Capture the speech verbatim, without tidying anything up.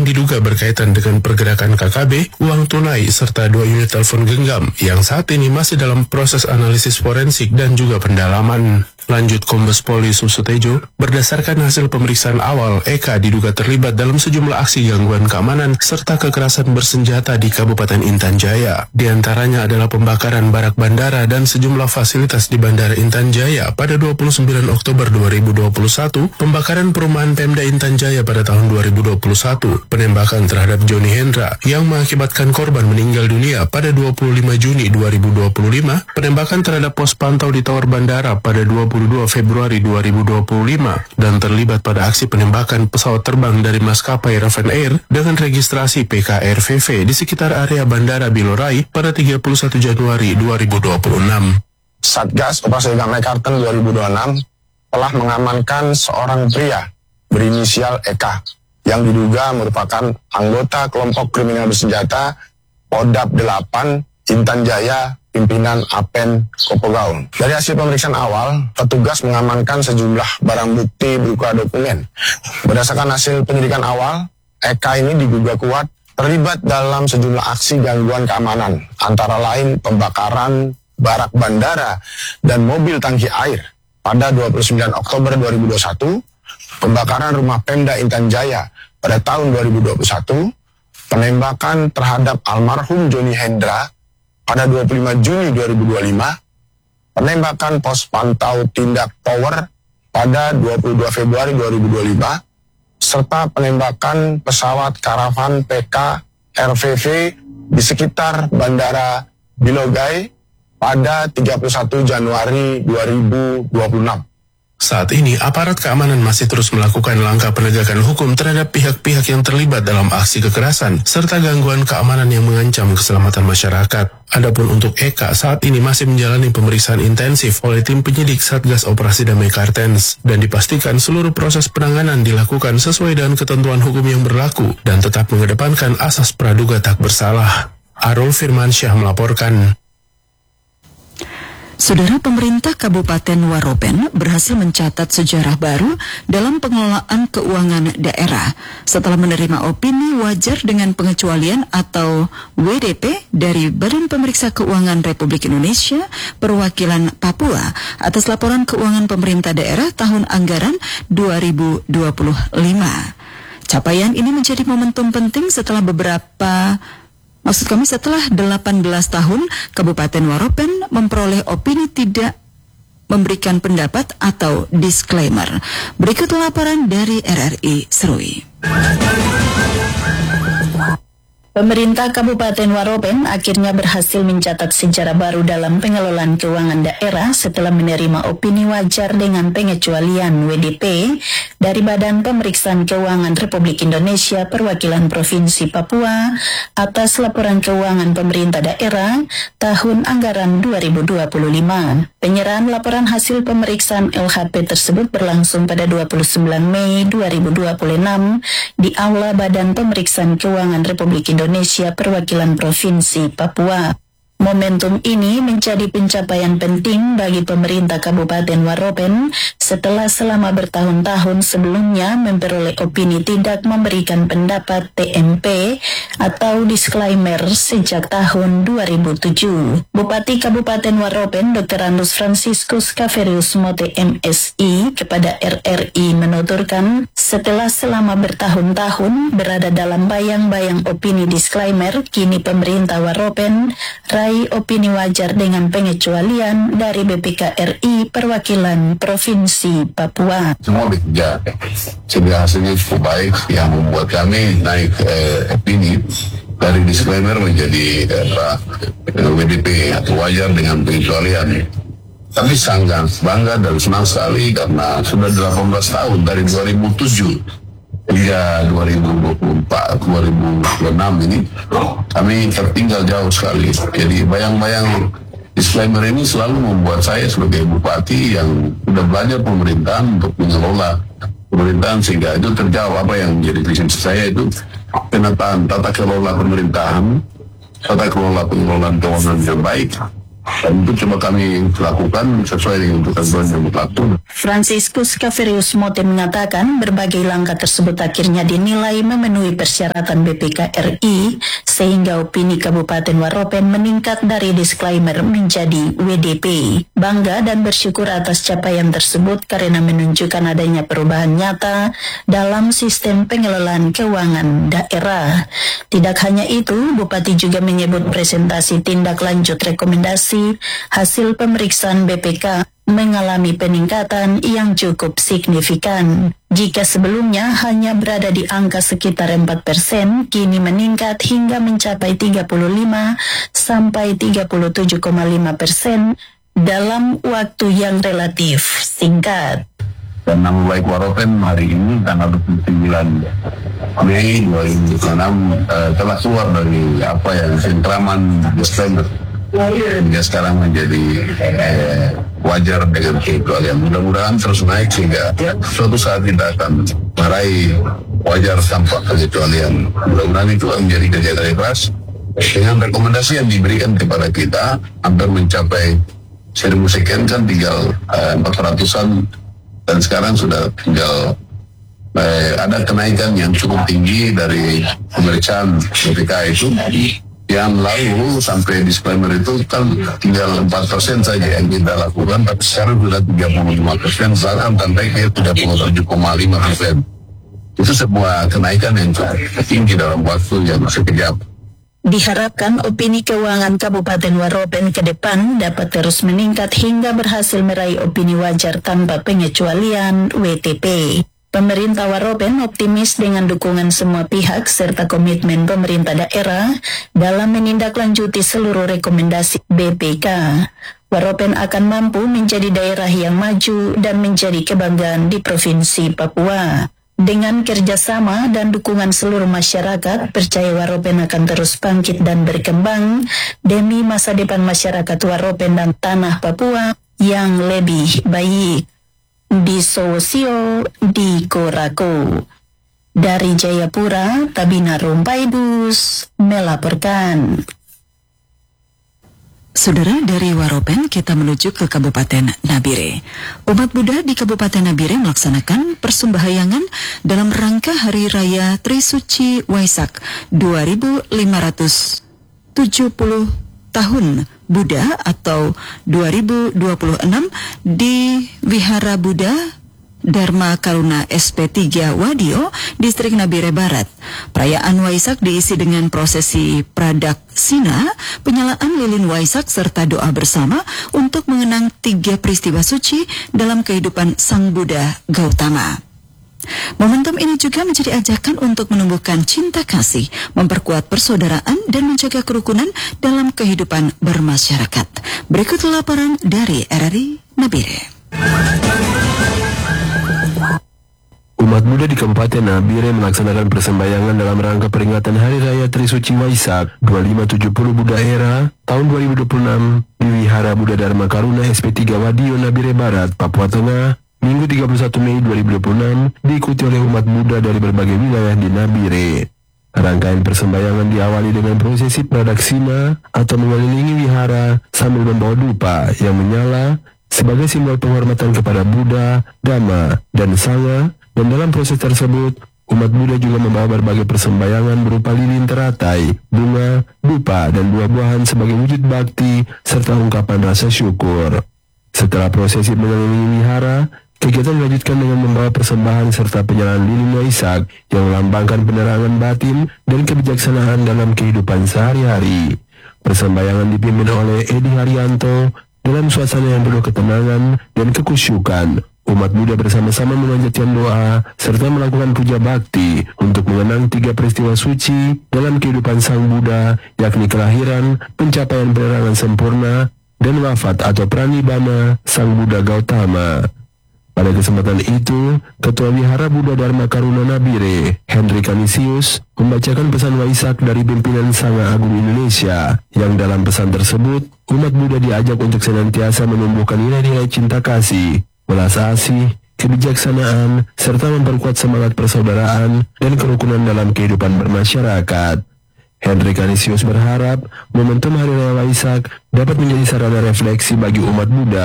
yang diduga berkaitan dengan pergerakan K K B, uang tunai, serta dua unit telepon genggam yang saat ini masih dalam proses analisis forensik dan juga pendalaman. Lanjut Kombes Pol Yusuf Sutejo, berdasarkan hasil pemeriksaan awal, Eka diduga terlibat dalam sejumlah aksi gangguan keamanan serta kekerasan bersenjata di Kabupaten Intan Jaya. Di antaranya adalah pembakaran barak bandara dan sejumlah fasilitas di Bandara Intan Jaya pada dua puluh sembilan Oktober dua ribu dua puluh satu, pembakaran perumahan Pemda Intan Jaya pada tahun dua ribu dua puluh satu, penembakan terhadap Joni Hendra yang mengakibatkan korban meninggal dunia pada dua puluh lima Juni dua ribu dua puluh lima, penembakan terhadap pos pantau di Tower Bandara pada dua puluh dua Februari dua ribu dua puluh lima, dan terlibat pada aksi penembakan pesawat terbang dari maskapai Raven Air dengan registrasi P K R V V di sekitar area Bandara Bilorai pada tiga puluh satu Januari dua ribu dua puluh enam. Satgas Operasi Damai Kartens dua ribu dua puluh enam telah mengamankan seorang pria berinisial Eka yang diduga merupakan anggota kelompok kriminal bersenjata Kodap delapan Intan Jaya, pimpinan Apen Kopogaung. Dari hasil pemeriksaan awal, petugas mengamankan sejumlah barang bukti berupa dokumen. Berdasarkan hasil penyidikan awal, Eka ini diduga kuat terlibat dalam sejumlah aksi gangguan keamanan, antara lain pembakaran barak bandara dan mobil tangki air pada dua puluh sembilan Oktober dua ribu dua puluh satu, pembakaran rumah Pemda Intan Jaya pada tahun dua ribu dua puluh satu, penembakan terhadap almarhum Joni Hendra pada dua puluh lima Juni dua ribu dua puluh lima, penembakan pos pantau tindak Tower pada dua puluh dua Februari dua ribu dua puluh lima, serta penembakan pesawat karavan P K R V V di sekitar Bandara Bilogai pada tiga puluh satu Januari dua ribu dua puluh enam. Saat ini, aparat keamanan masih terus melakukan langkah penegakan hukum terhadap pihak-pihak yang terlibat dalam aksi kekerasan serta gangguan keamanan yang mengancam keselamatan masyarakat. Adapun untuk Eka, saat ini masih menjalani pemeriksaan intensif oleh tim penyidik Satgas Operasi Damai Kartens dan dipastikan seluruh proses penanganan dilakukan sesuai dengan ketentuan hukum yang berlaku dan tetap mengedepankan asas praduga tak bersalah. Arul Firmansyah melaporkan. Saudara, pemerintah Kabupaten Waropen berhasil mencatat sejarah baru dalam pengelolaan keuangan daerah setelah menerima opini wajar dengan pengecualian atau W D P dari Badan Pemeriksa Keuangan Republik Indonesia Perwakilan Papua atas laporan keuangan pemerintah daerah tahun anggaran dua ribu dua puluh lima. Capaian ini menjadi momentum penting setelah beberapa Maksud kami setelah delapan belas tahun Kabupaten Waropen memperoleh opini tidak memberikan pendapat atau disclaimer. Berikut laporan dari R R I Serui. Pemerintah Kabupaten Waropen akhirnya berhasil mencatat sejarah baru dalam pengelolaan keuangan daerah setelah menerima opini wajar dengan pengecualian W D P dari Badan Pemeriksaan Keuangan Republik Indonesia Perwakilan Provinsi Papua atas laporan keuangan pemerintah daerah tahun anggaran dua ribu dua puluh lima. Penyerahan laporan hasil pemeriksaan L H P tersebut berlangsung pada dua puluh sembilan Mei dua ribu dua puluh enam di Aula Badan Pemeriksaan Keuangan Republik Indonesia Indonesia Perwakilan Provinsi Papua. Momentum ini menjadi pencapaian penting bagi pemerintah Kabupaten Waropen setelah selama bertahun-tahun sebelumnya memperoleh opini tidak memberikan pendapat T M P atau disclaimer sejak tahun dua ribu tujuh. Bupati Kabupaten Waropen Doktor Andus Franciscus Kaverius Mote M Si kepada R R I menuturkan setelah selama bertahun-tahun berada dalam bayang-bayang opini disclaimer, kini pemerintah Waropen raih opini wajar dengan pengecualian dari B P K R I Perwakilan Provinsi Papua. Semua bekerja sehingga hasilnya cukup baik yang membuat kami naik eh, opini dari disclaimer menjadi eh, W D P atau wajar dengan pengecualian. Kami sangat bangga dan senang sekali karena sudah delapan belas tahun dari dua ribu tujuh hingga dua ribu dua puluh empat dua ribu dua puluh enam ini kami tertinggal jauh sekali. Jadi bayang-bayang disclaimer ini selalu membuat saya sebagai bupati yang sudah belajar pemerintahan untuk mengelola pemerintahan sehingga itu terjawab apa yang menjadi visi saya itu penataan tata kelola pemerintahan, tata kelola pengelolaan keuangan yang baik, Dan itu coba kami lakukan sesuai dengan ketentuan yang berlaku. Franciscus Caverius Mote mengatakan berbagai langkah tersebut akhirnya dinilai memenuhi persyaratan B P K R I sehingga opini Kabupaten Waropen meningkat dari disclaimer menjadi W D P. Bangga dan bersyukur atas capaian tersebut karena menunjukkan adanya perubahan nyata dalam sistem pengelolaan keuangan daerah. Tidak hanya itu, Bupati juga menyebut presentasi tindak lanjut rekomendasi hasil pemeriksaan B P K mengalami peningkatan yang cukup signifikan. Jika sebelumnya hanya berada di angka sekitar empat persen, kini meningkat hingga mencapai tiga puluh lima sampai tiga puluh tujuh koma lima persen dalam waktu yang relatif singkat. Dan nama baik Waropen hari ini tanggal dua puluh sembilan Mei dua ribu dua puluh enam uh, telah keluar dari apa yang sengkraman disclaimer hingga sekarang menjadi eh, wajar dengan kecualian. Mudah-mudahan terus naik sehingga suatu saat kita akan meraih wajar tanpa kecualian. Mudah-mudahan itu akan menjadi kerja keras dengan rekomendasi yang diberikan kepada kita hampir mencapai seribu sekian, kan tinggal eh, empat ratusan, dan sekarang sudah tinggal eh, ada kenaikan yang cukup tinggi dari pemeriksaan B P K itu. Yang lalu sampai disclaimer itu kan tinggal empat persen saja yang kita lakukan, tapi sekarang sudah tiga puluh lima persen, bahkan naiknya tiga puluh tujuh koma lima persen. Itu sebuah kenaikan yang cukup tinggi dalam waktu yang sekejap. Diharapkan opini keuangan Kabupaten Waropen ke depan dapat terus meningkat hingga berhasil meraih opini wajar tanpa pengecualian W T P. Pemerintah Waropen optimis dengan dukungan semua pihak serta komitmen pemerintah daerah dalam menindaklanjuti seluruh rekomendasi B P K. Waropen akan mampu menjadi daerah yang maju dan menjadi kebanggaan di Provinsi Papua. Dengan kerjasama dan dukungan seluruh masyarakat, percaya Waropen akan terus bangkit dan berkembang demi masa depan masyarakat Waropen dan tanah Papua yang lebih baik. Di Sosio, di Korako. Dari Jayapura, Tabina Rumpaibus melaporkan. Saudara, dari Waropen kita menuju ke Kabupaten Nabire. Umat Buddha di Kabupaten Nabire melaksanakan persembahyangan dalam rangka Hari Raya Trisuci Waisak dua ribu lima ratus tujuh puluh tahun Buddha atau dua ribu dua puluh enam di Wihara Buddha Dharma Karuna S P tiga Wadio, Distrik Nabire Barat. Perayaan Waisak diisi dengan prosesi Pradaksina, penyalaan lilin Waisak serta doa bersama untuk mengenang tiga peristiwa suci dalam kehidupan Sang Buddha Gautama. Momentum ini juga menjadi ajakan untuk menumbuhkan cinta kasih, memperkuat persaudaraan, dan menjaga kerukunan dalam kehidupan bermasyarakat. Berikut laporan dari R R I Nabire. Umat Buddha di Kabupaten Nabire melaksanakan persembahyangan dalam rangka peringatan Hari Raya Trisuci Waisak dua ribu lima ratus tujuh puluh Buddha Era tahun dua ribu dua puluh enam di Wihara Buddha Dharma Karuna S P tiga Wadio, Nabire Barat, Papua Tengah, Minggu tiga puluh satu Mei dua ribu dua puluh enam, diikuti oleh umat Buddha dari berbagai wilayah di Nabire. Rangkaian persembahyangan diawali dengan prosesi Pradaksina atau mengelilingi wihara sambil membawa dupa yang menyala sebagai simbol penghormatan kepada Buddha, Dhamma, dan Sangha. Dan dalam proses tersebut, umat Buddha juga membawa berbagai persembahyangan berupa lilin teratai, bunga, dupa, dan buah-buahan sebagai wujud bakti serta ungkapan rasa syukur. Setelah prosesi mengelilingi wihara, kegiatan dilanjutkan dengan membawa persembahan serta penyalaan lilin Waisak yang melambangkan penerangan batin dan kebijaksanaan dalam kehidupan sehari-hari. Persembahyangan dipimpin oleh Edi Haryanto dalam suasana yang penuh ketenangan dan kekusyukan. Umat Buddha bersama-sama memanjatkan doa serta melakukan puja bakti untuk mengenang tiga peristiwa suci dalam kehidupan Sang Buddha, yakni kelahiran, pencapaian penerangan sempurna, dan wafat atau pranibbana Sang Buddha Gautama. Pada kesempatan itu, Ketua Wihara Buddha Dharma Karuna Nabire, Henry Canisius, membacakan pesan Waisak dari pimpinan Sangha Agung Indonesia, yang dalam pesan tersebut, umat Buddha diajak untuk senantiasa menumbuhkan nilai-nilai cinta kasih, belas asih, kebijaksanaan, serta memperkuat semangat persaudaraan dan kerukunan dalam kehidupan bermasyarakat. Hendrik Kanisius berharap momentum Hari Raya Waisak dapat menjadi sarana refleksi bagi umat Buddha